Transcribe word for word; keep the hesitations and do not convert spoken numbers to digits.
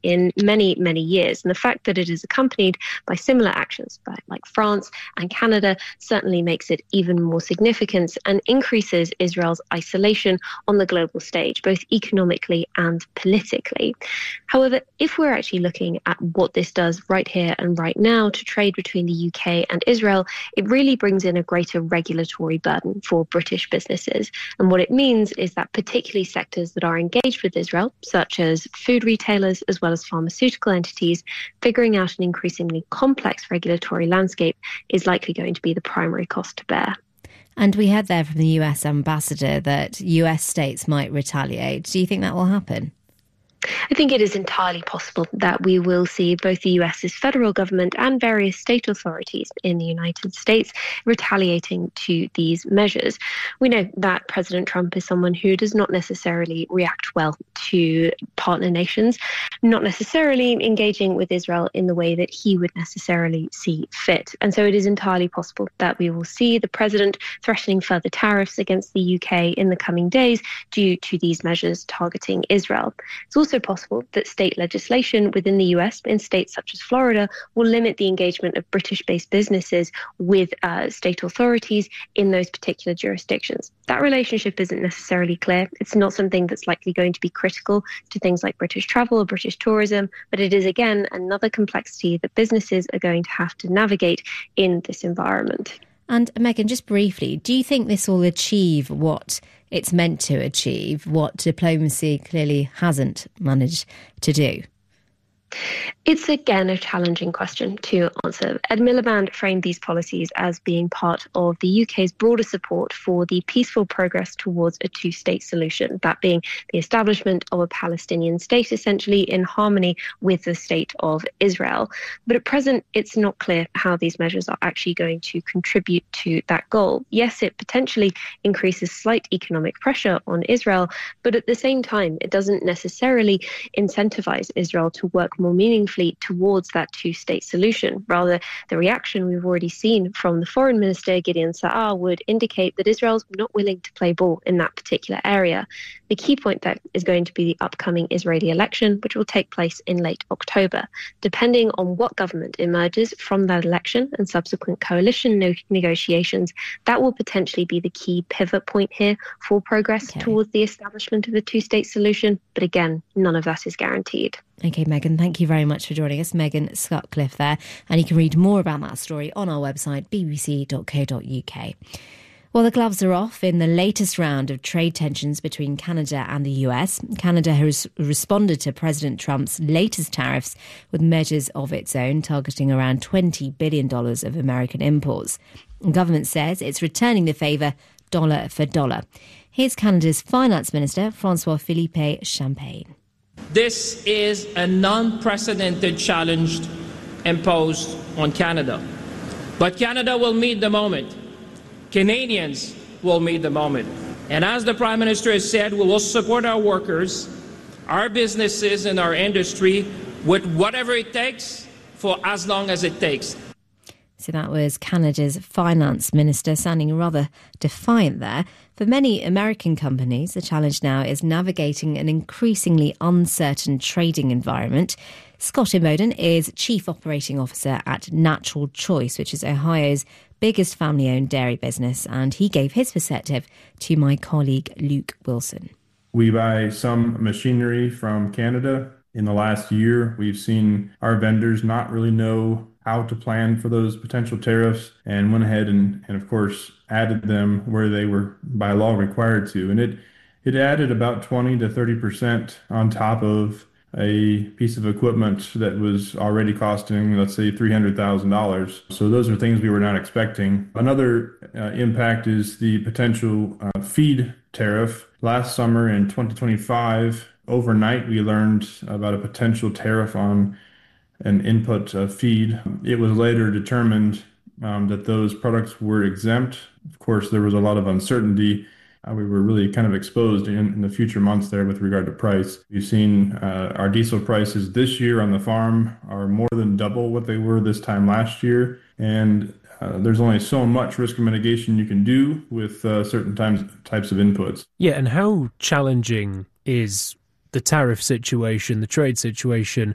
in many, many years. And the fact that it is accompanied by similar actions by, like France and Canada certainly makes it even more significant and increases Israel's isolation on the global stage, both economically and politically. However, if we're actually looking at what this does right here and right now to trade between the U K and Israel, it really brings in a greater regulatory burden for British businesses. And what it means is that particularly sectors that are engaged with Israel, such as food retailers as well as pharmaceutical entities, figuring out an increasingly complex regulatory landscape is likely going to be the primary cost to bear. And we heard there from the U S ambassador that U S states might retaliate. Do you think that will happen? I think it is entirely possible that we will see both the U S's federal government and various state authorities in the United States retaliating to these measures. We know that President Trump is someone who does not necessarily react well to partner nations, not necessarily engaging with Israel in the way that he would necessarily see fit. And so it is entirely possible that we will see the president threatening further tariffs against the U K in the coming days due to these measures targeting Israel. It's also possible that state legislation within the U S in states such as Florida will limit the engagement of British-based businesses with uh, state authorities in those particular jurisdictions. That relationship isn't necessarily clear. It's not something that's likely going to be critical to things like British travel or British tourism, but it is, again, another complexity that businesses are going to have to navigate in this environment. And Megan, just briefly, do you think this will achieve what it's meant to achieve, what diplomacy clearly hasn't managed to do? It's, again, a challenging question to answer. Ed Miliband framed these policies as being part of the U K's broader support for the peaceful progress towards a two-state solution, that being the establishment of a Palestinian state, essentially in harmony with the state of Israel. But at present, it's not clear how these measures are actually going to contribute to that goal. Yes, it potentially increases slight economic pressure on Israel, but at the same time, it doesn't necessarily incentivize Israel to work more meaningfully towards that two-state solution. Rather, the reaction we've already seen from the foreign minister, Gideon Sa'ar, would indicate that Israel's not willing to play ball in that particular area. The key point, though, is going to be the upcoming Israeli election, which will take place in late October. Depending on what government emerges from that election and subsequent coalition no- negotiations, that will potentially be the key pivot point here for progress okay. towards the establishment of a two-state solution. But again, none of that is guaranteed. OK, Megan, thank you very much for joining us. Megan Sutcliffe there. And you can read more about that story on our website, b b c dot co dot u k. Well, the gloves are off in the latest round of trade tensions between Canada and the U S. Canada has responded to President Trump's latest tariffs with measures of its own, targeting around twenty billion dollars of American imports. The government says it's returning the favour dollar for dollar. Here's Canada's Finance Minister, François-Philippe Champagne. This is an unprecedented challenge imposed on Canada. But Canada will meet the moment. Canadians will meet the moment. And as the Prime Minister has said, we will support our workers, our businesses and our industry with whatever it takes for as long as it takes. So that was Canada's Finance Minister, sounding rather defiant there. For many American companies, the challenge now is navigating an increasingly uncertain trading environment. Scott Imboden is Chief Operating Officer at Natural Choice, which is Ohio's biggest family-owned dairy business, and he gave his perspective to my colleague Luke Wilson. We buy some machinery from Canada. In the last year, we've seen our vendors not really know how to plan for those potential tariffs and went ahead and, and of course, added them where they were by law required to. And it, it added about twenty to thirty percent on top of a piece of equipment that was already costing, let's say, three hundred thousand dollars. So those are things we were not expecting. Another uh, impact is the potential uh, feed tariff. Last summer in twenty twenty-five, overnight, we learned about a potential tariff on an input uh, feed. It was later determined um, that those products were exempt. Of course, there was a lot of uncertainty. Uh, we were really kind of exposed in, in the future months there with regard to price. We've seen uh, our diesel prices this year on the farm are more than double what they were this time last year. And uh, there's only so much risk mitigation you can do with uh, certain times, types of inputs. Yeah, and how challenging is the tariff situation, the trade situation